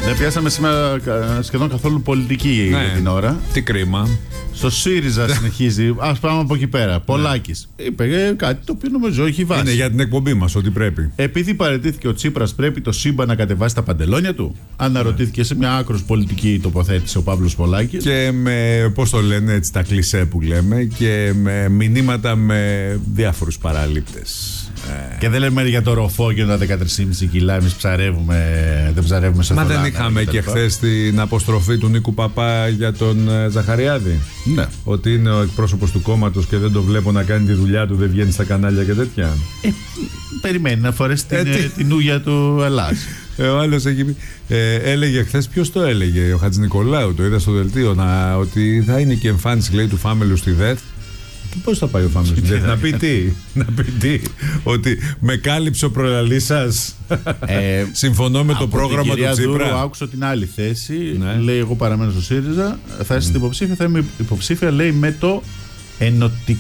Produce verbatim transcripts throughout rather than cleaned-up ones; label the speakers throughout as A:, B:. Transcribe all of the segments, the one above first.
A: Δεν πιάσαμε σήμερα σχεδόν καθόλου πολιτική
B: ναι.
A: για την ώρα.
B: Τι κρίμα.
A: Στο ΣΥΡΙΖΑ συνεχίζει. Ας πάμε από εκεί πέρα. Πολάκης. Είπε κάτι το οποίο νομίζω έχει βάση.
B: Είναι για την εκπομπή μας ότι πρέπει.
A: Επειδή παραιτήθηκε ο Τσίπρας, πρέπει το σύμπαν να κατεβάσει τα παντελόνια του. Αναρωτήθηκε σε μια άκρως πολιτική τοποθέτηση ο Παύλος Πολάκης.
B: Και με, πώς το λένε έτσι, τα κλισέ που λέμε, και με μηνύματα με διάφορους παραλήπτες.
A: Και δεν λέμε για το ροφό και τα δεκατρία κόμμα πέντε κιλά. Εμείς ψαρεύουμε, δεν ψαρεύουμε σε
B: Μα
A: θολάκα.
B: δεν είχαμε και, και χθες την αποστροφή του Νίκου Παπά για τον ε, Ζαχαριάδη.
A: Ναι.
B: Ότι είναι ο εκπρόσωπος του κόμματος και δεν το βλέπω να κάνει τη δουλειά του, δεν βγαίνει στα κανάλια και τέτοια.
A: Ε, περιμένει να φορέσει την, ε, την ούγια του Ελλάς.
B: Ε, ο άλλος έχει, ε, έλεγε χθες, ποιος το έλεγε, ο Χατζηνικολάου, το είδα στο δελτίο, να, ότι θα είναι και εμφάνιση, λέει, του Φάμελου στη ΔΕΘ. Και πώς θα πάει ο Φάμελος στη ΔΕΘ, να πει τι, να πει τι, ότι με κάλυψε ο προλαλής σας. Ε, συμφωνώ με το πρόγραμμα του Τσίπρα.
A: Δούρου, άκουσα την άλλη θέση,
B: ναι.
A: Λέει, εγώ παραμένω στο ΣΥΡΙΖΑ, θα είστε mm. υποψήφια, θα είμαι υποψήφια, λέει, με το ενωτικό.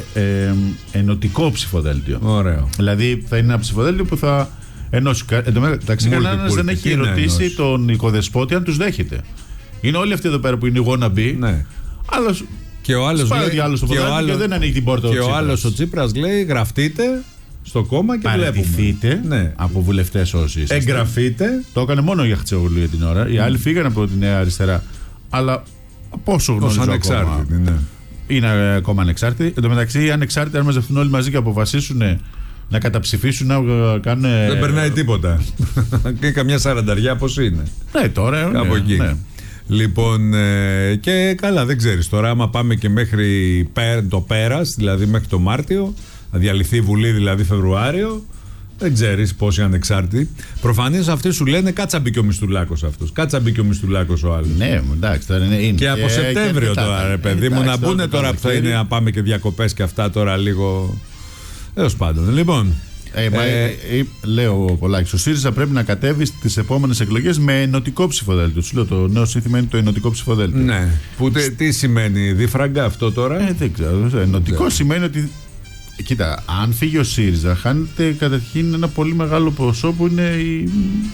A: Ε, ενωτικό ψηφοδέλτιο.
B: Ωραίο.
A: Δηλαδή θα είναι ένα ψηφοδέλτιο που θα ενώσει. Εν τω μεταξύ, κανένας δεν έχει ρωτήσει τον οικοδεσπότη αν τους δέχεται. Είναι όλοι αυτοί εδώ πέρα που είναι οι wannabe.
B: Ναι.
A: Άλλος
B: και ο άλλος λέει,
A: και, άλλο και, άλλο, και δεν ανοίγει την πόρτα.
B: Και ο, ο άλλος ο Τσίπρας λέει, γραφτείτε στο κόμμα και
A: παραιτηθείτε, ναι, από βουλευτές όσοι είστε.
B: Εγγραφείτε.
A: Το έκανε μόνο για Χτσεογλου για την ώρα. Οι mm. άλλοι φύγανε από τη Νέα Αριστερά. Αλλά πόσο γνωρίζω ακόμα.
B: Ναι.
A: Είναι ακόμα ανεξάρτητοι. Εν τω μεταξύ, οι ανεξάρτητοι, αν μαζευτούν όλοι μαζί και αποφασίσουν να καταψηφίσουν, να κάνουν.
B: Δεν περνάει τίποτα. Και καμιά σαρανταριά πώς είναι.
A: Ναι, τώρα.
B: Από
A: ναι,
B: εκεί. Ναι. Λοιπόν, ε, και καλά, δεν ξέρεις τώρα, άμα πάμε και μέχρι το πέρας, δηλαδή μέχρι το Μάρτιο, να διαλυθεί η Βουλή δηλαδή Φεβρουάριο, δεν ξέρεις πόσοι ανεξάρτητοι. Προφανώς αυτοί σου λένε κάτσα μπήκε ο Μισθουλάκος αυτός. Κάτσα μπήκε ο Μισθουλάκος ο άλλος.
A: Ναι, εντάξει, τώρα είναι. είναι.
B: Και από και, Σεπτέμβριο και τώρα, ρε παιδί μου, να μπουν τώρα που θα είναι να πάμε και διακοπές και αυτά τώρα λίγο. Έως πάντων. Λοιπόν.
A: Ε, ε, ε, λέω ο Πολάκης, ο ΣΥΡΙΖΑ πρέπει να κατέβει στις επόμενες εκλογές με ενωτικό ψηφοδέλτιο. Σου λέω, το νέο σύνθημα είναι το ενωτικό ψηφοδέλτιο.
B: Ναι. Που, τε, τι σημαίνει, διφραγκά αυτό τώρα.
A: Ε, δεν ξέρω. Ενωτικό δεν σημαίνει ότι. Κοίτα, αν φύγει ο ΣΥΡΙΖΑ, χάνεται καταρχήν ένα πολύ μεγάλο ποσό που είναι η...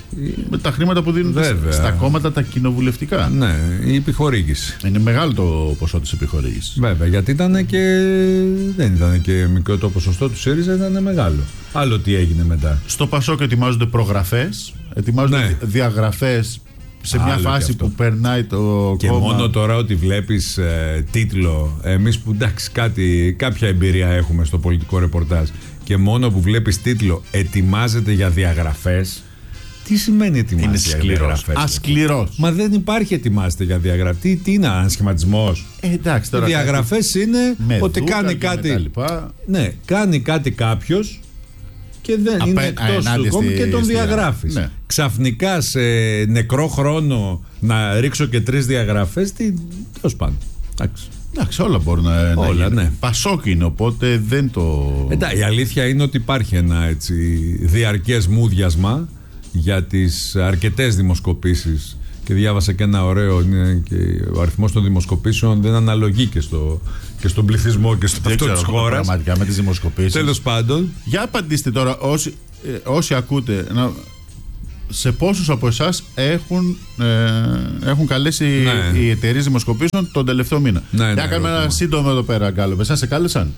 A: με τα χρήματα που δίνουν Βέβαια. στα κόμματα τα κοινοβουλευτικά.
B: Ναι, η επιχορήγηση.
A: Είναι μεγάλο το ποσό της επιχορήγησης.
B: Βέβαια, γιατί ήταν και. Δεν ήταν και μικρό το ποσοστό του ΣΥΡΙΖΑ, ήταν μεγάλο. Άλλο τι έγινε μετά.
A: Στο ΠΑΣΟΚ ετοιμάζονται προγραφές, ετοιμάζονται ναι. διαγραφές. Σε μια Άλλο φάση που περνάει το
B: και
A: κόμμα.
B: Μόνο τώρα ότι βλέπεις ε, τίτλο, εμείς που εντάξει κάτι, κάποια εμπειρία έχουμε στο πολιτικό ρεπορτάζ, και μόνο που βλέπεις τίτλο ετοιμάζεται για διαγραφές. Τι σημαίνει ετοιμάζεται για διαγραφές?
A: Ασκληρός.
B: Μα δεν υπάρχει ετοιμάζεται για διαγραφές. Τι, τι είναι, ανασχηματισμός?
A: Ε, εντάξει, τώρα
B: οι διαγραφές κάτι... είναι ότι κάνει κάτι. Ναι, κάνει κάτι κάποιος και δεν Απέ, είναι εκτός του κόμματος και τον διαγράφεις. Ναι. Ξαφνικά σε νεκρό χρόνο να ρίξω και τρεις διαγραφές, τι, τέλος πάντων. Εντάξει.
A: Εντάξει, όλα μπορούν να,
B: όλα,
A: να
B: ναι.
A: Πασόκ είναι, οπότε δεν το.
B: Εντάξει, η αλήθεια είναι ότι υπάρχει ένα έτσι διαρκές μούδιασμα για τις αρκετές δημοσκοπήσεις. Και διάβασα και ένα ωραίο, είναι και ο αριθμός των δημοσκοπήσεων δεν αναλογεί και, στο, και στον πληθυσμό και στο αυτό της χώρας.
A: Πραγματικά με τις δημοσκοπήσεις.
B: Τέλος πάντων.
A: Για απαντήστε τώρα, όσοι, ε, όσοι ακούτε, να, σε πόσους από εσάς έχουν, ε, έχουν καλέσει ναι. οι εταιρείες δημοσκοπήσεων τον τελευταίο μήνα?
B: Ναι,
A: Για
B: ναι,
A: κάνουμε ένα σύντομο εδώ πέρα, Γκάλοπ. Εσάς σε κάλεσαν?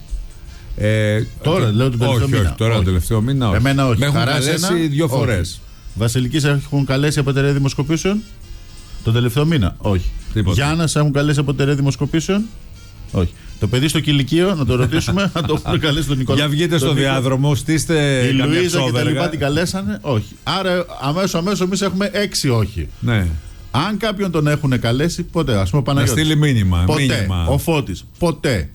A: Ε, τώρα, okay. λέω τον τελευταίο
B: όχι,
A: μήνα.
B: Όχι, τώρα τον τελευταίο μήνα, όχι.
A: Εμένα όχι.
B: Με έχουν
A: Χαρά
B: καλέσει ένα, δύο φορές.
A: Βασιλικής έχουν καλέσει από εταιρεία δημοσκοπήσεων τον τελευταίο μήνα? Όχι. Γιάννας έχουν καλέσει από εταιρεία δημοσκοπήσεων? Όχι. Το παιδί στο κηλικείο, να το ρωτήσουμε, να το έχουν καλέσει τον Νικόλα.
B: Για βγείτε στο διάδρομο, στήστε.
A: Η Λουίζα και τα λοιπά την καλέσανε? Όχι. Άρα αμέσως αμέσως εμείς έχουμε έξι όχι.
B: Ναι.
A: Αν κάποιον τον έχουν καλέσει, ποτέ. Ας πούμε ο Παναγιώτης.
B: Να στείλει μήνυμα.
A: Ποτέ.
B: Μήνυμα.
A: Ο Φώτης. Ποτέ.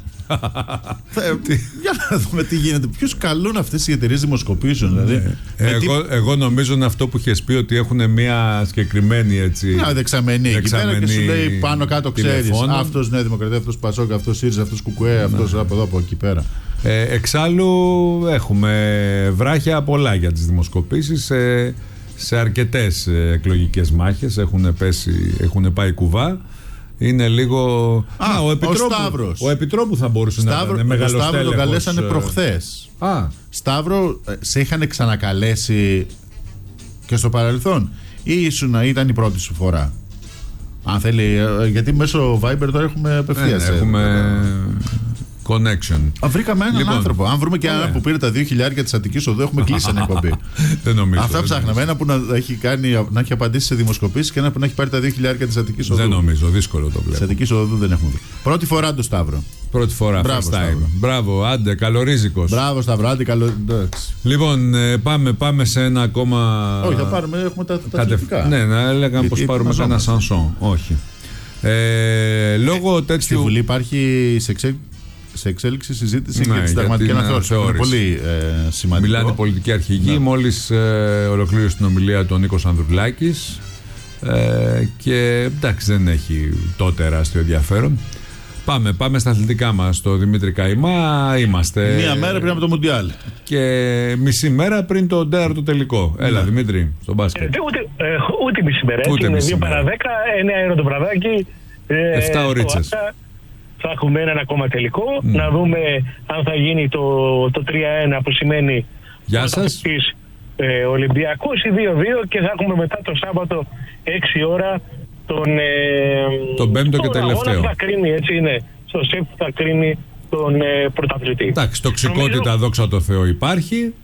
A: Για να δούμε τι γίνεται. Ποιους καλούν αυτές οι εταιρείες δημοσκοπήσεων, δηλαδή.
B: Ναι. Εγώ, τι... εγώ νομίζω είναι αυτό που είχες πει, ότι έχουν μια συγκεκριμένη έτσι.
A: Μια δεξαμενή εκεί πέρα και σου λέει πάνω κάτω, ξέρεις. Αυτός Νέα Δημοκρατία, αυτός Πασόκ, αυτός ΣΥΡΙΖΑ, αυτός Κουκουέ, αυτός από εδώ από εκεί πέρα.
B: Ε, εξάλλου έχουμε βράχια πολλά για τις δημοσκοπήσεις. Ε, σε αρκετές εκλογικές μάχες έχουν, πέσει, έχουν πάει κουβά. Είναι λίγο.
A: Α, Α ο, Επιτρόπου, ο Σταύρος.
B: Ο Επιτρόπου θα μπορούσε Σταύρο, να είναι μεγάλος τέλεχος. Ο Σταύρο τον καλέσανε προχθές.
A: Α. Σταύρο, σε είχαν ξανακαλέσει και στο παρελθόν, ή ήσουν, ήταν η πρώτη σου φορά? Αν θέλει, γιατί μέσω Viber τώρα έχουμε απευθείας.
B: Ναι, έχουμε connection.
A: Α, βρήκαμε έναν λοιπόν, άνθρωπο. Αν βρούμε και έναν που πήρε τα δύο χιλιάδες της Αττικής Οδού, έχουμε κλείσει ένα εκπομπή.
B: Δεν νομίζω.
A: Αυτά
B: δεν
A: ψάχναμε. Ένα που να έχει, κάνει, να έχει απαντήσει σε δημοσκοπήσεις και ένα που να έχει πάρει τα δύο χιλιάδες της Αττικής Οδού.
B: Δεν νομίζω, δύσκολο το βλέπω.
A: Της Αττικής Οδού δεν έχουμε βρει. Πρώτη φορά το Σταύρο.
B: Πρώτη φορά,
A: Μπράβο,
B: first time. Μπράβο, άντε, καλορίζικος.
A: Μπράβο, Σταύρο, άντε, καλο...
B: Λοιπόν, ε, πάμε, πάμε σε ένα ακόμα.
A: Όχι, θα πάρουμε, έχουμε τα, τα Κατευ...
B: Ναι, να έλεγα πως πάρουμε σε ένα σανσόν. Όχι. Ε, λόγω τέτοιου.
A: Στη Βουλή υπάρχει σε, εξέλ... σε εξέλιξη συζήτηση ναι, για τη συνταγματική αναθεώρηση. Είναι πολύ ε, σημαντικό.
B: Μιλάνε πολιτικοί αρχηγοί. Ναι. Μόλις ε, ολοκλήρωσε την ομιλία του Νίκος Ανδρουλάκης. Ε, και εντάξει, δεν έχει τότε τεράστιο ενδιαφέρον. Πάμε, πάμε στα αθλητικά μας. Στο Δημήτρη Καϊμά είμαστε.
A: Μία μέρα πριν από το Μουντιάλ.
B: Και μισή μέρα πριν το τέταρτο τελικό. Έλα, ναι. Δημήτρη, στον μπάσκετ.
C: Ε, ούτε, ε, ούτε μισή μέρα. Ούτε είναι δύο παρά δέκα, εννέα ώρα το βραδάκι. Ε,
B: εφτά ωρίτσες.
C: Θα έχουμε έναν ακόμα τελικό. Mm. Να δούμε αν θα γίνει το, το τρία ένα που σημαίνει.
B: Γεια σας.
C: Ε, Ολυμπιακός ή δύο δύο και θα έχουμε μετά το Σάββατο έξι ώρα τον, ε,
B: τον πέμπτο και τελευταίο.
C: Θα κρίνει, έτσι είναι, στο ΣΕΠ που θα κρίνει τον ε, πρωταθλητή.
B: Εντάξει, τοξικότητα, νομίζω... δόξα τω Θεώ, υπάρχει.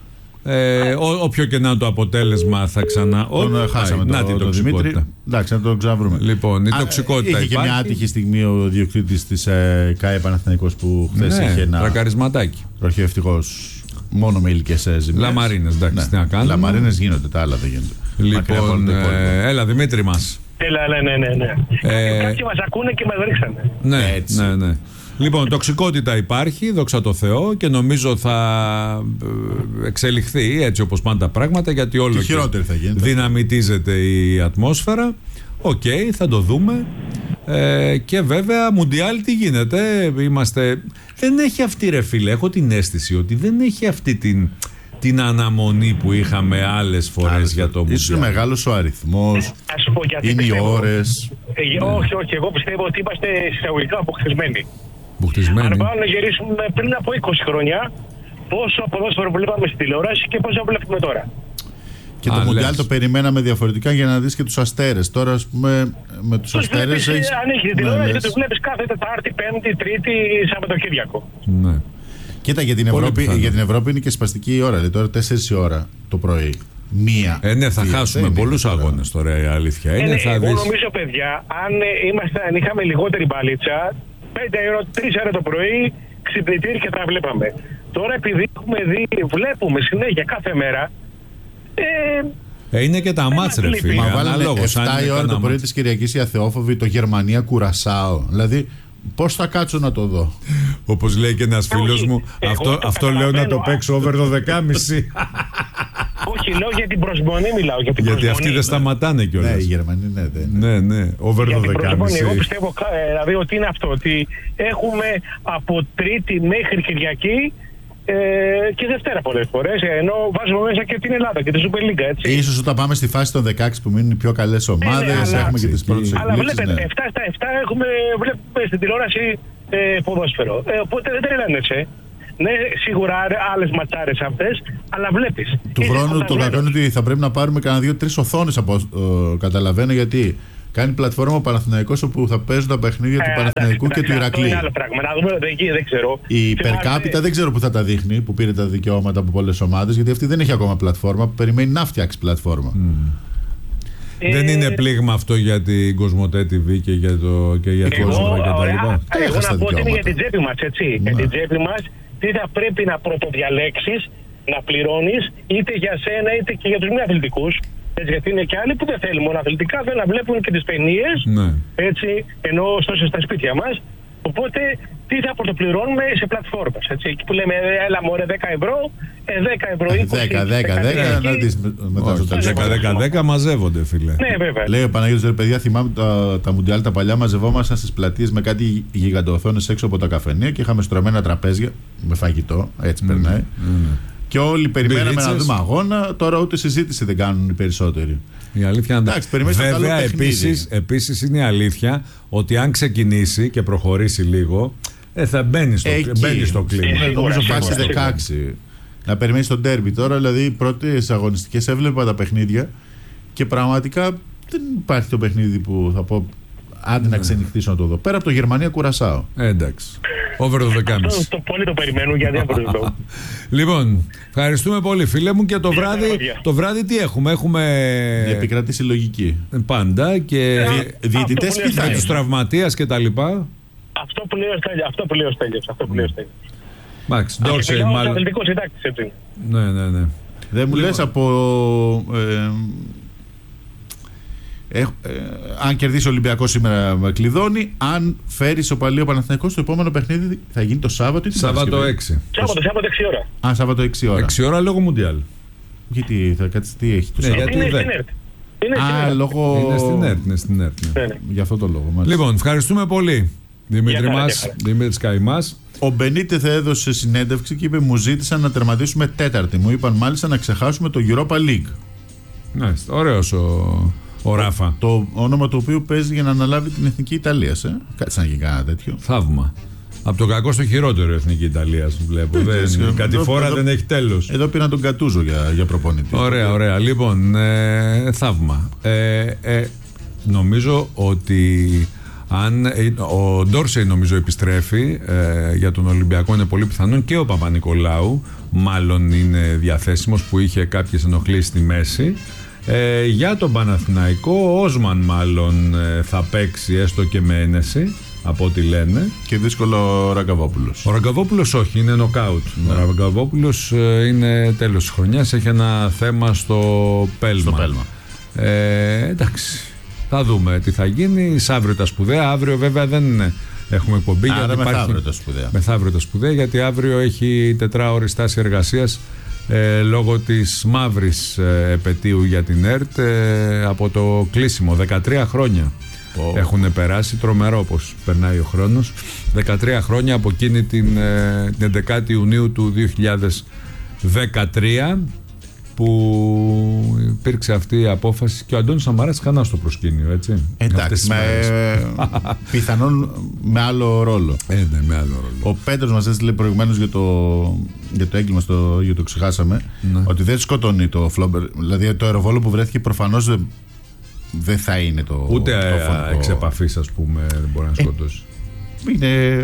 B: Ε, ό, όποιο και να το αποτέλεσμα θα ξανά.
A: Τον χάσαμε
B: να την τοξικότητα.
A: Εντάξει, να τον ξαναβρούμε.
B: Λοιπόν, η τοξικότητα
A: είχε
B: υπάρχει.
A: Και μια άτυχη στιγμή ο διοκτήτης της ε, ΚΑΕ Παναθηναϊκός που χθες
B: ναι,
A: είχε ένα
B: τρακαρισματάκι.
A: Τροχαίο ευτυχώς. Μόνο με υλικές ζημιές.
B: Λαμαρίνες, εντάξει, ναι. Τι να κάνουμε.
A: Λαμαρίνες γίνονται, τα άλλα δεν γίνονται.
B: Λοιπόν, ε, έλα Δημήτρη μας.
C: Έλα, ναι, ναι, ναι. Ε, Κάποιοι μας ακούνε και μας ρίξανε.
B: Ναι, έτσι. ναι, ναι. Λοιπόν, τοξικότητα υπάρχει, δόξα τω Θεώ, και νομίζω θα εξελιχθεί έτσι όπως πάνε τα πράγματα, γιατί όλο και,
A: και θα γίνεται.
B: Δυναμητίζεται η ατμόσφαιρα. Οκ, okay, θα το δούμε. Ε, και βέβαια, Μουντιάλ τι γίνεται. Είμαστε... Δεν έχει αυτή, ρε φίλε, έχω την αίσθηση ότι δεν έχει αυτή την, την αναμονή που είχαμε άλλες φορές Άλες, για το Μουντιάλ.
A: Ίσως είναι μεγάλος ο αριθμός, είναι οι ώρες.
C: Ε, ναι. Όχι, όχι, εγώ πιστεύω ότι είμαστε εισαγωγικά αποκτισμένοι.
B: Αποκτισμένοι.
C: Αν πάμε να γυρίσουμε πριν από είκοσι χρόνια, πόσο ποδόσφαιρο βλέπαμε στην τηλεόραση και πόσο βλέπουμε τώρα.
A: Και το Μουντιάλ το περιμέναμε διαφορετικά για να δεις και τους αστέρες. Τώρα, ας πούμε, με τους
C: τους
A: αστέρες.
C: Έχεις... Αν έχεις τηλεόραση και τους βλέπεις κάθε Τετάρτη, Πέμπτη, Τρίτη, Σαββατοκύριακο.
B: Ναι.
A: Κοίτα, για την, Ευρώπη, για την Ευρώπη είναι και σπαστική η ώρα. Δηλαδή τώρα τέσσερις η ώρα το πρωί. Μία.
B: Ε, ναι, θα δύο, χάσουμε πολλούς αγώνες τώρα, η αλήθεια είναι.
C: Ε, ναι,
B: θα
C: εγώ
B: δεις...
C: νομίζω, παιδιά, αν, είμαστε, αν είχαμε λιγότερη μπαλίτσα, πέντε ώρα, τρεις ώρα το πρωί, ξυπνητήρι και τα βλέπαμε. Τώρα, επειδή έχουμε δει, βλέπουμε συνέχεια κάθε μέρα. Ε,
B: ε, είναι και τα μάτς, ρε φίλε.
A: Μα βάλανε εφτά η ώρα το πρωί της Κυριακής η Αθεόφοβη, το Γερμανία Κουρασάο. Δηλαδή, πώς θα κάτσω να το δω.
B: Όπως λέει και ένας φίλος μου, αυτό, αυτό λέω να το παίξω over το δεκάμιση.
C: Όχι, λέω για την προσμονή, μιλάω για την
B: Γιατί
C: προσμονή.
B: αυτοί δεν σταματάνε κιόλας.
A: Ναι, οι Γερμανοί, ναι, δεν.
B: Ναι, ναι, over το δεκάμιση.
C: Εγώ πιστεύω δηλαδή ότι είναι αυτό, ότι έχουμε από Τρίτη μέχρι Κυριακή ε, και Δευτέρα πολλές φορές, ενώ βάζουμε μέσα και την Ελλάδα και τη Super League, έτσι.
A: Ίσως όταν πάμε στη φάση των δεκαέξι που μείνουν οι πιο καλές ομάδες, ε, ναι, έχουμε και τις πρώτες εκπλήξεις.
C: Αλλά βλέπετε, ναι. εφτά στα εφτά έχουμε, βλέπουμε στην τηλεόραση ε, ποδόσφαιρο. Ε, οπότε δεν τρελαίνεσαι. Ναι, σίγουρα άλλες ματσάρες αυτές, αλλά βλέπεις.
A: Του χρόνου το κακό είναι ότι θα πρέπει να πάρουμε κανένα δύο-τρεις οθόνες από ε, καταλαβαίνω, γιατί κάνει πλατφόρμα ο Παναθηναϊκός όπου θα παίζουν τα παιχνίδια ε, του Παναθηναϊκού και του Ηρακλή.
C: Είναι άλλο πράγμα. Να δούμε, δεν, δεν ξέρω.
A: Η Περκάπιτα δεν ξέρω που θα τα δείχνει, που πήρε τα δικαιώματα από πολλές ομάδες, γιατί αυτή δεν έχει ακόμα πλατφόρμα, που περιμένει να φτιάξει πλατφόρμα. Mm.
C: Ε,
B: δεν είναι πλήγμα αυτό για την Κοσμοτέ τι βι και για το και για
C: εγώ,
B: κόσμο και τα λοιπά.
C: Εγώ να πω ότι είναι για την τσέπη μας, έτσι. Ναι. Για την τσέπη μας, τι θα πρέπει να πρωτοδιαλέξεις, να πληρώνεις, είτε για σένα είτε και για τους μη αθλητικούς. Έτσι, γιατί είναι και άλλοι που δεν θέλουν μόνο αθλητικά, θέλουν να βλέπουν και τις ταινίες, ναι. Έτσι, ενώ ωστόσο στα σπίτια μας. Οπότε, τι θα πρωτοπληρώνουμε σε πλατφόρμες. Έτσι, εκεί που λέμε, έλα μωρέ δέκα ευρώ, ε, δέκα ευρώ, είκοσι.
A: δέκα, δέκα, δέκα, να δεις μετά στο τέλος.
B: δέκα, δέκα, δέκα μαζεύονται, φίλε.
C: Ναι, βέβαια.
A: Λέει ο Παναγιώτης, ρε παιδιά, θυμάμαι τα, τα Μουντιάλ τα παλιά, μαζευόμασταν στις πλατείες με κάτι γιγαντοοθόνες έξω από τα καφενεία και είχαμε στρωμένα τραπέζια με φαγητό, έτσι mm. περνάει. Mm. Και όλοι περιμέναμε να δούμε αγώνα, τώρα ούτε συζήτηση δεν κάνουν οι περισσότεροι.
B: Η αλήθεια είναι. Βέβαια, επίσης, επίσης είναι η αλήθεια ότι αν ξεκινήσει και προχωρήσει λίγο, ε, θα μπαίνει στο, μπαίνει στο κλίμα.
A: Ε, νομίζω φάση δεκαέξι. Να περιμένει τον ντέρμπι τώρα, δηλαδή οι πρώτες αγωνιστικές έβλεπα τα παιχνίδια Και πραγματικά δεν υπάρχει το παιχνίδι που θα πω άντε ναι. να ξενυχτήσω να το δω. Πέρα από το Γερμανία-Κουρασάο.
B: Ε, εντάξει. Over το δεκάμιση.
C: Αυτό το πολύ το περιμένουν για διάφορους λόγους.
B: Λοιπόν, ευχαριστούμε πολύ φίλε μου και το βράδυ, το βράδυ τι έχουμε. Έχουμε
A: επικρατή συλλογική.
B: Πάντα και
A: διαιτητές
B: και θα τους τραυματίας και τα λοιπά.
C: Αυτό που λέει ο Στέλιος. Αυτό που λέει ο Στέλιος. Αυτό που λέει ο Στέλιος.
B: Μάξ, Ντόρσεϊ μάλλον.
C: Αθλητικός συντάκτης έτσι.
B: Ναι, ναι, ναι.
A: Δεν μου λες από... Ε, Ε, ε, αν κερδίσει ο Ολυμπιακός σήμερα με κλειδώνει. Αν φέρει ισοπαλία ο Παναθηναϊκός, το επόμενο παιχνίδι θα γίνει το Σάββατο ή την
B: Σάββατο έξι.
C: Σάββατο, Σάββατο έξι ώρα.
A: Α, Σάββατο έξι ώρα.
B: έξι ώρα λόγω Μουντιάλ.
A: Γιατί θα κάτσει, τι έχει το Σάββατο.
C: Είναι στην ΕΡΤ.
A: Α, λόγω.
B: Είναι στην ΕΡΤ. Είναι στην ΕΡΤ.
A: Ναι. Ναι. Για αυτό το λόγο. Μάλιστα.
B: Λοιπόν, ευχαριστούμε πολύ. Δημήτρη μας, Δημήτρης Καϊμάς.
A: Ο Μπενίτεθ έδωσε συνέντευξη και είπε: μου ζήτησαν να τερματίσουμε τέταρτη. Μου είπαν μάλιστα να ξεχάσουμε το Europa League.
B: Ναι, ωραίος ο. Ο Ράφα.
A: Το όνομα του οποίου παίζει για να αναλάβει την Εθνική Ιταλία. Ε? Κάτσε να γίνει κανένα τέτοιο.
B: Θαύμα. Από το κακό στο χειρότερο η Εθνική Ιταλία. Βλέπω. Δεν, κάτι φορά εδώ, δεν έχει τέλος.
A: Εδώ πήραν τον Κατούζο για, για προπονητή.
B: Ωραία, ωραία. Λοιπόν, ε, θαύμα. Ε, ε, νομίζω ότι αν ε, ο Ντόρσεϊ νομίζω επιστρέφει ε, για τον Ολυμπιακό, είναι πολύ πιθανόν και ο Παπα-Νικολάου μάλλον είναι διαθέσιμος, που είχε κάποιες ενοχλήσεις στη μέση. Ε, για τον Παναθηναϊκό ο Όσμαν μάλλον ε, θα παίξει έστω και με ένεση από ό,τι λένε.
A: Και δύσκολο ο Ραγκαβόπουλος.
B: Ο Ραγκαβόπουλος όχι, είναι νοκάουτ. Ναι. Ο Ραγκαβόπουλος ε, είναι τέλος της χρονιάς, έχει ένα θέμα στο πέλμα,
A: στο πέλμα.
B: Ε, εντάξει, θα δούμε τι θα γίνει. Αύριο τα σπουδαία. Αύριο βέβαια δεν είναι. Έχουμε εκπομπή.
A: Άρα μεθαύριο τα σπουδαία.
B: Μεθαύριο τα σπουδαία, γιατί αύριο έχει τετράωρη στάση εργασίας Ε, λόγω της μαύρης ε, επετείου για την ΕΡΤ ε, από το κλείσιμο. δεκατρία χρόνια oh. έχουν περάσει, τρομερό πως περνάει ο χρόνος. δεκατρία χρόνια από εκείνη την, ε, την έντεκα Ιουνίου του δύο χιλιάδες δεκατρία που υπήρξε αυτή η απόφαση και ο Αντώνης Σαμαράς χανά στο προσκήνιο, έτσι.
A: Εντάξει, με, πιθανόν με άλλο ρόλο.
B: Ε, ναι, με άλλο ρόλο.
A: Ο Πέτρος μας έστειλε προηγουμένως για το, για το έγκλημα, στο, για το ξεχάσαμε, ναι. ότι δεν σκοτώνει το Φλόμπερ. Δηλαδή το αεροβόλο που βρέθηκε προφανώς δεν, δεν θα είναι το.
B: Ούτε το εξ επαφής, ας πούμε, δεν μπορεί να σκοτώσει.
A: Ε, είναι.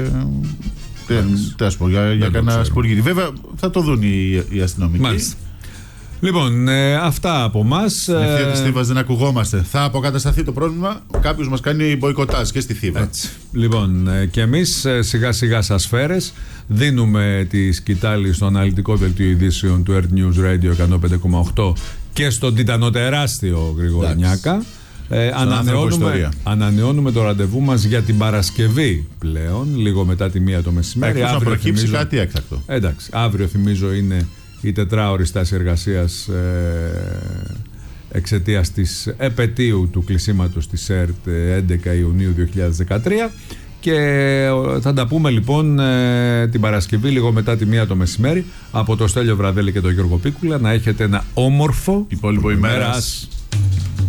A: Τι ας πω, για, για κανένα σπουργίτη. Βέβαια θα το δουν οι, οι αστυνομικοί.
B: Μάλιστα. Λοιπόν, ε, αυτά από εμάς.
A: Ευθεία τη Θήβας δεν ακουγόμαστε. Θα αποκατασταθεί το πρόβλημα. Κάποιος μας κάνει μποϊκοτάζ και στη Θήβα.
B: Έτσι. Λοιπόν, ε, και εμείς ε, σιγά σιγά σας φέρες. Δίνουμε τη σκητάλη στο αναλυτικό δελτίο ειδήσεων του Earth News Radio εκατόν πέντε κόμμα οκτώ και στον τιτανοτεράστιο Γρηγόρη Νιάκα. Ε, ανανεώνουμε, ανανεώνουμε το ραντεβού μας για την Παρασκευή πλέον, λίγο μετά τη μία το μεσημέρι.
A: Εκτός να προκύψει θυμίζω, κάτι έκτακτο.
B: Εντάξει, αύριο θυμίζω είναι η τετράωρη στάση εργασίας ε, εξαιτίας της επετείου του κλεισίματος της ΕΡΤ έντεκα Ιουνίου δύο χιλιάδες δεκατρία και θα τα πούμε λοιπόν ε, την Παρασκευή λίγο μετά τη μία το μεσημέρι από το Στέλιο Βραδέλη και τον Γιώργο Πίκουλα. Να έχετε ένα όμορφο
A: υπόλοιπο ημέρας.